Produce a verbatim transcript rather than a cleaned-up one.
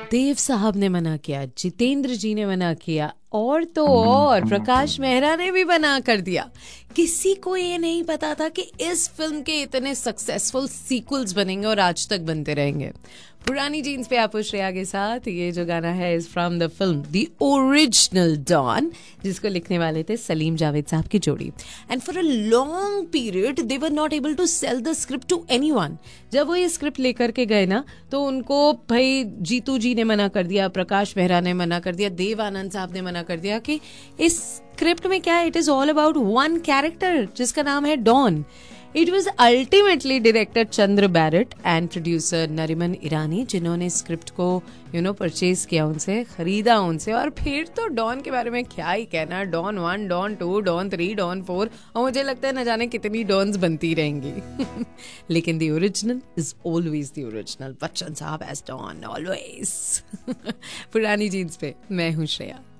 देव साहब ने मना किया, जितेंद्र जी ने मना किया, और तो और प्रकाश मेहरा ने भी मना कर दिया। किसी को ये नहीं पता था कि इस फिल्म के इतने सक्सेसफुल सीक्वल्स बनेंगे और आज तक बनते रहेंगे। पुरानी जीन्स पे आप श्रेया के साथ ये जो गाना है is from the film the original don, जिसको लिखने वाले थे सलीम जावेद साहब की जोड़ी। And for a long period they were not able to cell the script to anyone. जब वो ये स्क्रिप्ट लेकर के गए ना, तो उनको भाई जीतू जी ने मना कर दिया, प्रकाश मेहरा ने मना कर दिया, देव आनंद साहब ने मना कर दिया कि इस स्क्रिप्ट में क्या है, it is all about one character जिसका नाम है don. It was ultimately director Chandra Barrett and producer Nariman ईरानी जिन्होंने स्क्रिप्ट को यू नो परचेज किया उनसे, खरीदा उनसे, और फिर तो डॉन के बारे में क्या ही कहना। Don one, don to, don three, don four, और मुझे लगता है न जाने कितनी डॉन्स बनती रहेंगी। लेकिन the original is always the original. Bachchan साहब एज डॉन ऑलवेज। पुरानी जीन्स पे मैं हूँ श्रेया।